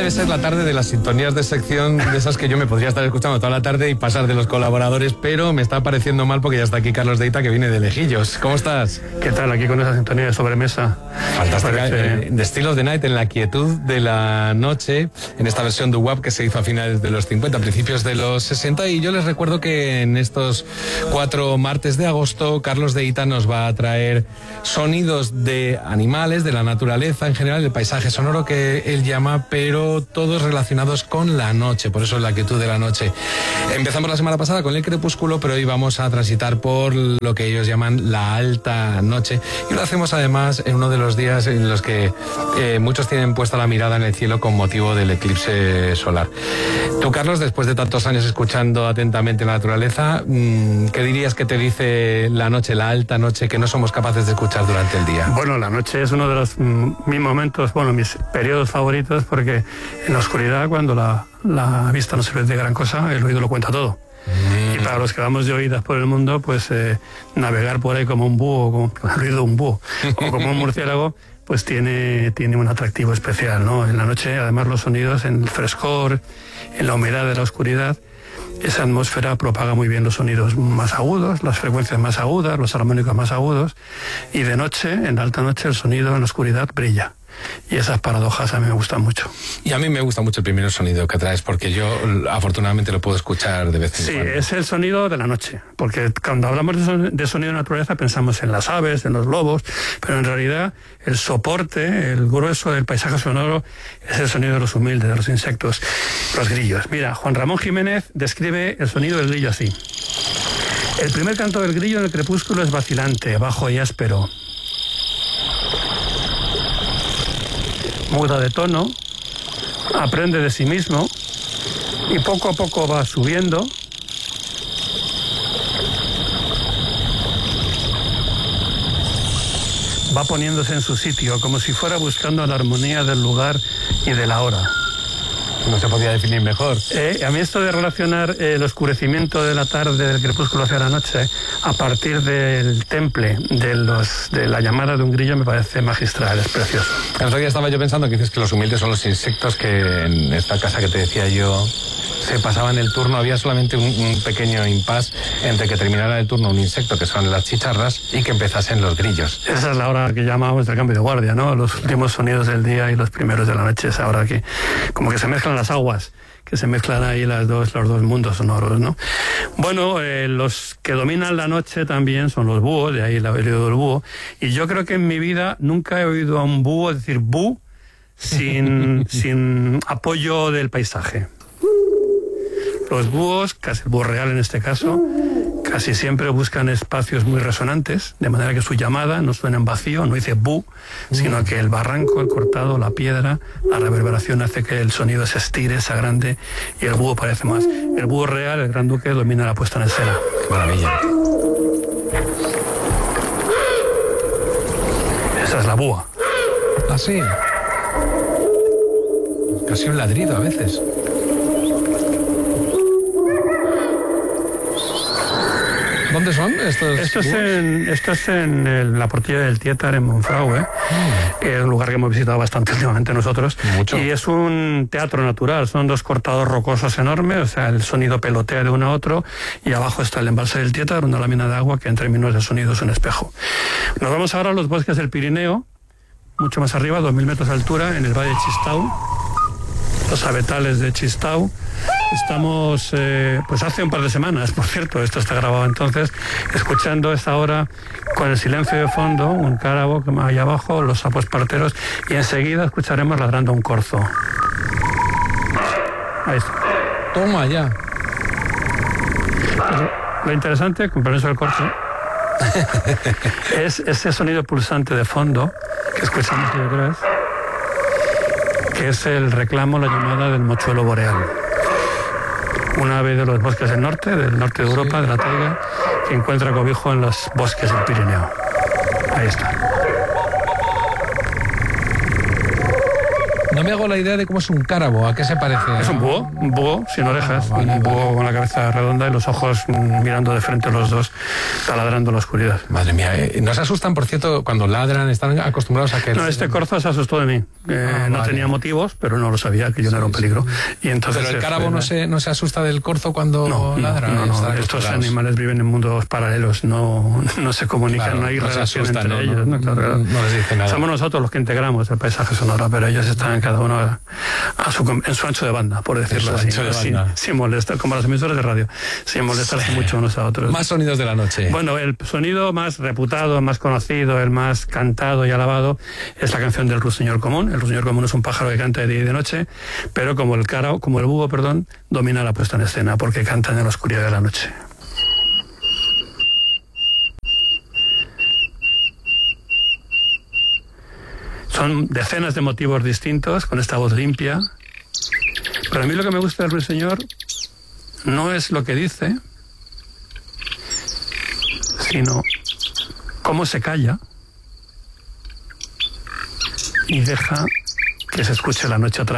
debe ser la tarde de las sintonías de sección de esas que yo me podría estar escuchando toda la tarde y pasar de los colaboradores, pero me está pareciendo mal porque ya está aquí Carlos Deita, que viene de Lejillos. ¿Cómo estás? ¿Qué tal? Aquí con esa sintonía de sobremesa. Fantástica. The Still of the Night, en la quietud de la noche, en esta versión de WAP que se hizo a finales de los 50, principios de los 60. Y yo les recuerdo que en estos 4 martes de agosto, Carlos Deita nos va a traer sonidos de animales, de la naturaleza en general, el paisaje sonoro que él llama, pero todos relacionados con la noche, por eso es la quietud de la noche. Empezamos la semana pasada con el crepúsculo, pero hoy vamos a transitar por lo que ellos llaman la alta noche, y lo hacemos además en uno de los días en los que muchos tienen puesta la mirada en el cielo con motivo del eclipse solar. Tú, Carlos, después de tantos años escuchando atentamente la naturaleza, ¿qué dirías que te dice la noche, la alta noche, que no somos capaces de escuchar durante el día? Bueno, la noche es uno de los mis momentos, mis periodos favoritos, porque en la oscuridad, cuando la vista no sirve de gran cosa, el oído lo cuenta todo. Y para los que vamos de oídas por el mundo, pues navegar por ahí como un búho, como el oído de un búho, o como un murciélago, pues tiene un atractivo especial, ¿no? En la noche, además, los sonidos, en el frescor, en la humedad de la oscuridad, esa atmósfera propaga muy bien los sonidos más agudos, las frecuencias más agudas, los armónicos más agudos, y de noche, en alta noche, el sonido en la oscuridad brilla. Y esas paradojas a mí me gustan mucho. Y a mí me gusta mucho el primer sonido que traes, porque yo afortunadamente lo puedo escuchar de vez en cuando. Sí, es el sonido de la noche, porque cuando hablamos de sonido de naturaleza pensamos en las aves, en los lobos, pero en realidad el soporte, el grueso del paisaje sonoro es el sonido de los humildes, de los insectos, los grillos. Mira, Juan Ramón Jiménez describe el sonido del grillo así: el primer canto del grillo en el crepúsculo es vacilante, bajo y áspero, muda de tono, aprende de sí mismo y poco a poco va subiendo, va poniéndose en su sitio, como si fuera buscando la armonía del lugar y de la hora. No se podía definir mejor. A mí esto de relacionar el oscurecimiento de la tarde, del crepúsculo hacia la noche, a partir del temple, de la llamada de un grillo, me parece magistral, es precioso. El otro día estaba yo pensando que dices que los humildes son los insectos, que en esta casa que te decía yo se pasaban el turno, había solamente un pequeño impasse entre que terminara el turno un insecto, que son las chicharras, y que empezasen los grillos. Esa es la hora que llamamos del cambio de guardia, ¿no? Los últimos sonidos del día y los primeros de la noche, esa hora que como que se mezclan las aguas, que se mezclan ahí los dos mundos sonoros, ¿no? Bueno, los que dominan la noche también son los búhos, de ahí el oído del búho, y yo creo que en mi vida nunca he oído a un búho decir bú sin apoyo del paisaje. Los búhos, casi el búho real en este caso, casi siempre buscan espacios muy resonantes, de manera que su llamada no suena en vacío, no dice bú, sino que el barranco, el cortado, la piedra, la reverberación hace que el sonido se estire, se agrande, y el búho parece más. El búho real, el gran duque, domina la puesta en escena. Qué maravilla. Esa es la búa. ¿Ah, sí? Casi un ladrido a veces. ¿Dónde son estos? Esto es en la Portilla del Tietar, en Monfragüe, que es un lugar que hemos visitado bastante últimamente nosotros. Mucho. Y es un teatro natural, son 2 cortados rocosos enormes, o sea, el sonido pelotea de uno a otro, y abajo está el embalse del Tietar, una lámina de agua que en términos de sonido es un espejo. Nos vamos ahora a los bosques del Pirineo, mucho más arriba, 2000 metros de altura, en el valle de Chistau, los abetales de Chistau. Estamos, pues hace un par de semanas, por cierto, esto está grabado entonces, escuchando esta hora con el silencio de fondo, un cárabo ahí abajo, los sapos parteros, y enseguida escucharemos ladrando un corzo. Ahí está. Toma ya. Pues, lo interesante, con permiso del corzo, es ese sonido pulsante de fondo que escuchamos aquí detrás, que es el reclamo, la llamada del mochuelo boreal. Una ave de los bosques del norte de Europa, de la taiga, que encuentra cobijo en los bosques del Pirineo. Ahí está. No me hago la idea de cómo es un cárabo. ¿A qué se parece? Es un búho sin orejas, un búho con la cabeza redonda y los ojos mirando de frente los dos, taladrando en la oscuridad. Madre mía, ¿no se asustan, por cierto, cuando ladran? ¿Están acostumbrados a que...? No, este corzo se asustó de mí. No tenía motivos, pero no lo sabía, que yo no era un peligro. Y entonces, pero el cárabo no se asusta del corzo cuando ladra. No. Estos animales viven en mundos paralelos, no se comunican, claro, no hay relación entre ellos. No les dice nada. Somos nosotros los que integramos el paisaje sonoro, pero ellos están cada uno en su ancho de banda, por decirlo así, sin molestar, como las emisoras de radio, sin molestarse mucho unos a otros. Más sonidos de la noche. Bueno, el sonido más reputado, más conocido, el más cantado y alabado es la canción del ruiseñor común. El ruiseñor común es un pájaro que canta de día y de noche, pero como el búho, domina la puesta en escena, porque cantan en la oscuridad de la noche. Son decenas de motivos distintos, con esta voz limpia. Pero a mí lo que me gusta del ruiseñor no es lo que dice, sino cómo se calla y deja que se escuche la noche atrás.